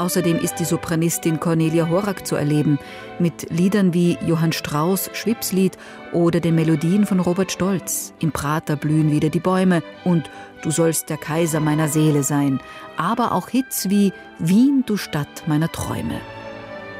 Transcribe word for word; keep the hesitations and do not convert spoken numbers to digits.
Außerdem ist die Sopranistin Cornelia Horak zu erleben, mit Liedern wie Johann Strauss' Schwipslied oder den Melodien von Robert Stolz. Im Prater blühen wieder die Bäume und Du sollst der Kaiser meiner Seele sein. Aber auch Hits wie Wien, du Stadt meiner Träume.